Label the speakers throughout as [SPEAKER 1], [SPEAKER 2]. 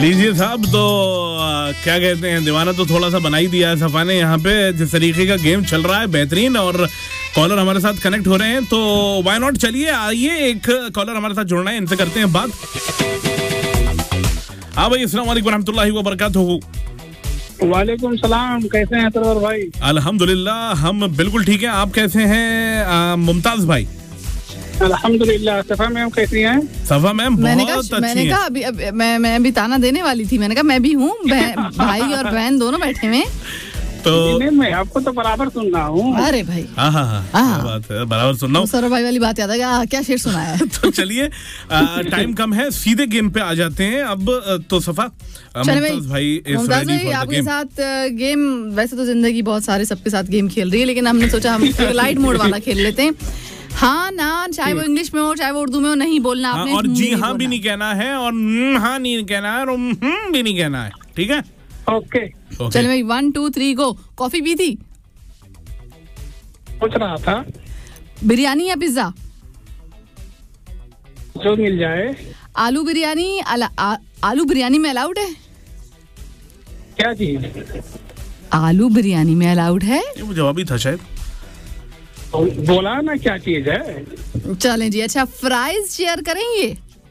[SPEAKER 1] लीजिए साहब, तो क्या कहते हैं, दीवाना तो थोड़ा सा बना ही दिया है सफा ने यहाँ पे। जिस तरीके का गेम चल रहा है बेहतरीन, और कॉलर हमारे साथ कनेक्ट हो रहे हैं, तो व्हाई नॉट, चलिए आइए, एक कॉलर हमारे साथ जुड़ना है, इनसे करते हैं बात। हाँ भाई, अस्सलाम वालेकुम रहमतुल्लाहि व बरकातुहू।
[SPEAKER 2] वालेकुम सलाम, कैसे हैं सरवर भाई?
[SPEAKER 1] अल्हम्दुलिल्लाह, हम बिल्कुल ठीक है। आप कैसे हैं मुमताज भाई?
[SPEAKER 2] अल्हम्दुलिल्लाह। सफा मैम कैसी हैं?
[SPEAKER 1] सफा मैम बहुत अच्छी
[SPEAKER 3] मैंने कहा अभी मैं अभी ताना देने वाली थी, मैंने कहा मैं भी हूँ, भाई और बहन दोनों बैठे हुए।
[SPEAKER 1] तो
[SPEAKER 2] मैं आपको तो बराबर सुन रहा हूँ।
[SPEAKER 3] अरे भाई,
[SPEAKER 1] हाँ, बात है, बराबर सुन रहा हूँ।
[SPEAKER 3] सौरभ भाई वाली बात याद है, क्या शेर सुनाया है?
[SPEAKER 1] तो चलिए, टाइम कम है, सीधे गेम पे आ जाते हैं अब। तो सफा, मुमताज भाई
[SPEAKER 3] आपके साथ गेम, वैसे तो जिंदगी बहुत सारे सबके साथ गेम खेल रही है, लेकिन हमने सोचा हम लाइट मोड वाला खेल लेते हैं। हाँ ना, चाहे वो इंग्लिश में हो चाहे वो उर्दू में हो, नहीं बोलना आपने,
[SPEAKER 1] और जी हाँ भी नहीं कहना है, और हाँ नहीं कहना है, और भी नहीं कहना है, ठीक है?
[SPEAKER 2] ओके।
[SPEAKER 3] चलिए भाई, 1 2 3 गो। कॉफी पी थी?
[SPEAKER 2] पूछ रहा था।
[SPEAKER 3] बिरयानी या पिज्जा?
[SPEAKER 2] जो मिल जाए।
[SPEAKER 3] आलू बिरयानी, आलू बिरयानी में अलाउड है?
[SPEAKER 2] क्या चीज?
[SPEAKER 3] आलू बिरयानी में अलाउड है?
[SPEAKER 1] ये जवाब ही था शायद।
[SPEAKER 2] बोला ना क्या चीज है।
[SPEAKER 3] चलें जी। अच्छा, फ्राइज शेयर करेंगे?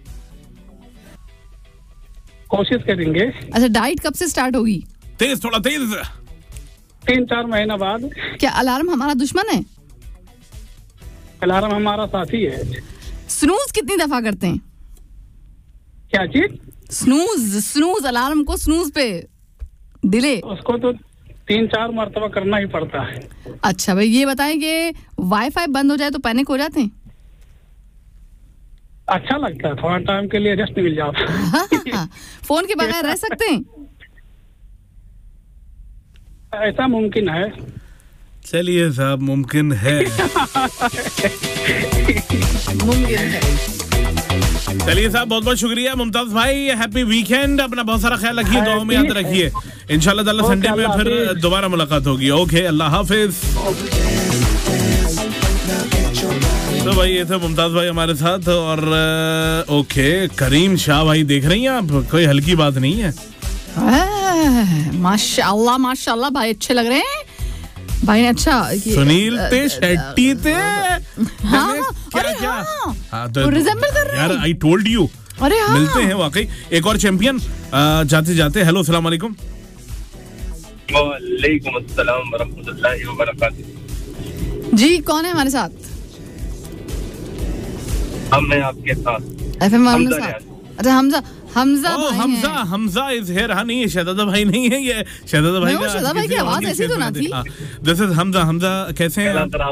[SPEAKER 2] कोशिश करेंगे।
[SPEAKER 3] अच्छा, डाइट कब से स्टार्ट होगी?
[SPEAKER 1] तेज, थोड़ा तेज।
[SPEAKER 2] 3-4 महीना बाद। क्या
[SPEAKER 3] अलार्म हमारा दुश्मन है?
[SPEAKER 2] अलार्म हमारा साथी है।
[SPEAKER 3] स्नूज कितनी दफा करते हैं?
[SPEAKER 2] क्या चीज?
[SPEAKER 3] स्नूज अलार्म को स्नूज पे डिले,
[SPEAKER 2] उसको तो 3-4 मरतबा करना ही पड़ता है।
[SPEAKER 3] अच्छा भाई, ये बताएं कि वाईफाई बंद हो जाए तो पैनिक हो जाते हैं?
[SPEAKER 2] अच्छा लगता है, थोड़ा टाइम के लिए रेस्ट मिल जाता है।
[SPEAKER 3] फोन के बगैर रह सकते हैं?
[SPEAKER 2] ऐसा मुमकिन है।
[SPEAKER 1] चलिए साहब, मुमकिन है।
[SPEAKER 3] मुमकिन है।
[SPEAKER 1] चलिए साहब, बहुत बहुत शुक्रिया मुमताज भाई। हैप्पी वीकेंड, अपना बहुत सारा ख्याल रखिए, दुआ में याद रखिए। इंशाल्लाह ताला संडे में फिर दोबारा मुलाकात होगी। ओके, अल्लाह हाफिज। तो भाई, ये थे मुमताज भाई हमारे साथ। और ओके, करीम शाह भाई, देख रही हैं आप, कोई हल्की बात नहीं है।
[SPEAKER 3] माशाल्लाह माशाल्लाह भाई, अच्छे लग रहे हैं भाई ने। अच्छा,
[SPEAKER 1] सुनील ते शेट्टी ते,
[SPEAKER 3] क्या
[SPEAKER 1] तो
[SPEAKER 3] रिजेंबल कर रहे हैं
[SPEAKER 1] यार, आई टोल्ड यू।
[SPEAKER 3] अरे हाँ,
[SPEAKER 1] मिलते हैं वाकई। एक और चैंपियन जाते जाते। हेलो, अस्सलाम वालेकुम।
[SPEAKER 4] वालेकुम अस्सलाम वरहमतुल्लाहि व बरकातुहू।
[SPEAKER 3] जी, कौन है हमारे साथ?
[SPEAKER 4] हम हैं आपके साथ।
[SPEAKER 3] एफएम वालों के साथ। अच्छा,
[SPEAKER 1] हमजा इज हियर। हाँ, नहीं, ये शहजादा भाई नहीं है, ये शहजादा भाई
[SPEAKER 3] की आवाज ऐसी तो ना थी।
[SPEAKER 1] This is Hamza. कैसे हैं आप?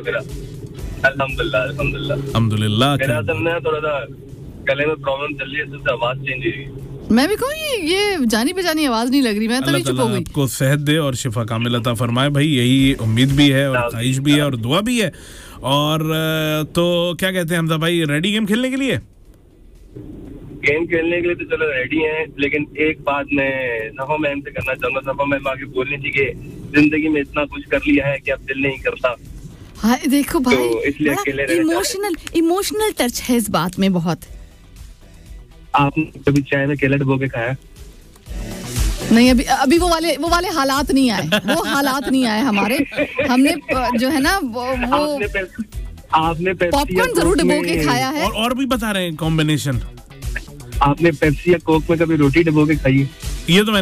[SPEAKER 1] अल्हम्दुलिल्लाह।
[SPEAKER 4] मेरा असल में थोड़ा सा गले में प्रॉब्लम चल रही है, तो आवाज चेंज हुई।
[SPEAKER 3] मैं भी कहूँ ये जानी पहचानी आवाज नहीं लग रही, मैं तो चुप हो गई।
[SPEAKER 1] आपको सेहत दे और शिफा कामिल अता फरमाए भाई, यही उम्मीद भी है, और ख्वाहिश भी है, और दुआ भी है। और तो क्या कहते हैं हमजा भाई, रेडी गेम खेलने के लिए?
[SPEAKER 4] गेम खेलने के लिए तो चलो रेडी हैं, लेकिन एक बात मैं सफा मैम से करना चाहूंगा। सफा मैम आगे बोलनी थी कि जिंदगी में इतना कुछ कर लिया है कि अब दिल नहीं करता।
[SPEAKER 3] हाँ, देखो भाई,
[SPEAKER 4] तो इसलिए अकेले
[SPEAKER 3] इमोशनल टच है इस बात में बहुत।
[SPEAKER 4] आपने कभी चाय में केला डुबो के खाया?
[SPEAKER 3] नहीं, अभी वो वाले हालात नहीं आए, वो हालात नहीं आए हमारे। हमने जो है ना वो
[SPEAKER 4] आपने
[SPEAKER 3] पॉपकॉर्न जरूर डुबो के खाया है।
[SPEAKER 1] और भी बता रहे हैं कॉम्बिनेशन।
[SPEAKER 4] आपने पेप्सी या कोक में कभी रोटी डुबो के खाई है?
[SPEAKER 1] ये तो